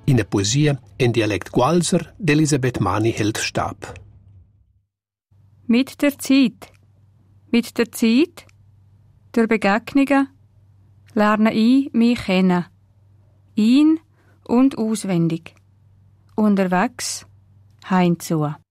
in der Poesie in Dialekt Gualser d'Elisabeth Mani hält Stab. Mit der Zeit, durch Begegnungen, lerne ich mich kennen, ein- und auswendig, unterwegs, heimzu.